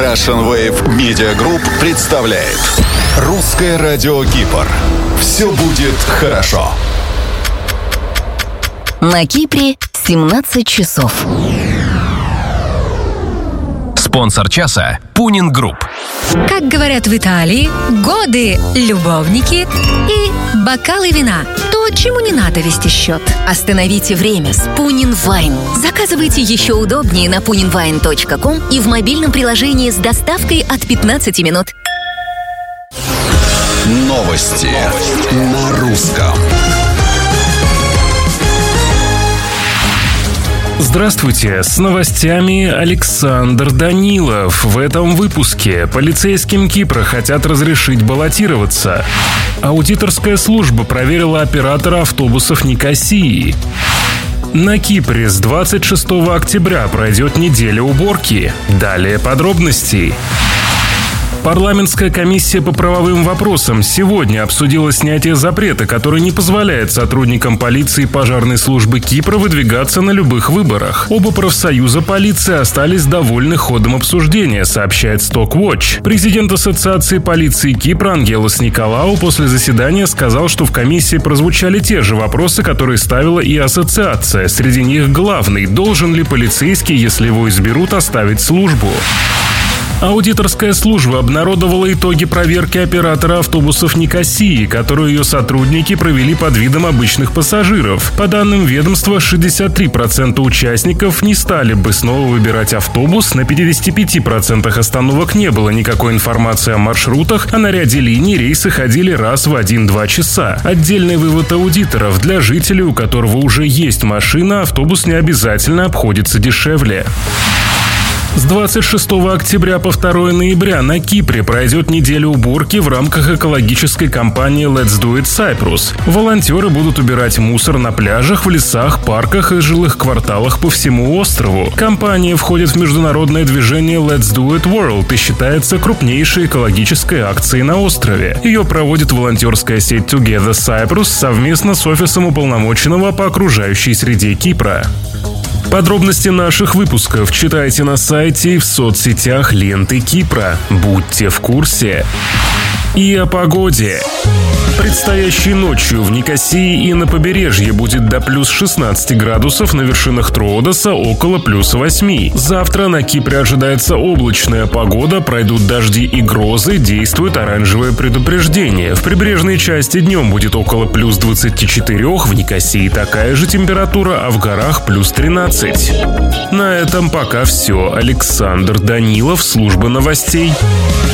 Russian Wave Media Group представляет Русское радио Кипр. Все будет хорошо. На Кипре 17 часов. Спонсор часа – Пунин Групп. Как говорят в Италии, годы, любовники и бокалы вина. То, чему не надо вести счет. Остановите время с Пунин Вайн. Заказывайте еще удобнее на puninwine.com и в мобильном приложении с доставкой от 15 минут. Новости на русском. Здравствуйте, с новостями Александр Данилов. В этом выпуске полицейским Кипра хотят разрешить баллотироваться. Аудиторская служба проверила оператора автобусов Никосии. На Кипре с 26 октября пройдет неделя уборки. Далее подробности. Парламентская комиссия по правовым вопросам сегодня обсудила снятие запрета, который не позволяет сотрудникам полиции и пожарной службы Кипра выдвигаться на любых выборах. Оба профсоюза полиции остались довольны ходом обсуждения, сообщает Stockwatch. Президент Ассоциации полиции Кипра Ангелос Николау после заседания сказал, что в комиссии прозвучали те же вопросы, которые ставила и ассоциация. Среди них главный – должен ли полицейский, если его изберут, оставить службу? Аудиторская служба обнародовала итоги проверки оператора автобусов Никосии, которую ее сотрудники провели под видом обычных пассажиров. По данным ведомства, 63% участников не стали бы снова выбирать автобус, на 55% остановок не было никакой информации о маршрутах, а на ряде линий рейсы ходили раз в 1-2 часа. Отдельный вывод аудиторов: для жителей, у которого уже есть машина, автобус не обязательно обходится дешевле. С 26 октября по 2 ноября на Кипре пройдет неделя уборки в рамках экологической кампании Let's Do It Cyprus. Волонтеры будут убирать мусор на пляжах, в лесах, парках и жилых кварталах по всему острову. Кампания входит в международное движение Let's Do It World и считается крупнейшей экологической акцией на острове. Ее проводит волонтерская сеть Together Cyprus совместно с офисом уполномоченного по окружающей среде Кипра. Подробности наших выпусков читайте на сайте и в соцсетях ленты Кипра. Будьте в курсе. И о погоде. Предстоящей ночью в Никосии и на побережье будет до плюс 16 градусов, на вершинах Троодоса около плюс 8. Завтра на Кипре ожидается облачная погода, пройдут дожди и грозы, действует оранжевое предупреждение. В прибрежной части днем будет около плюс 24, в Никосии такая же температура, а в горах плюс 13. На этом пока все. Александр Данилов, служба новостей.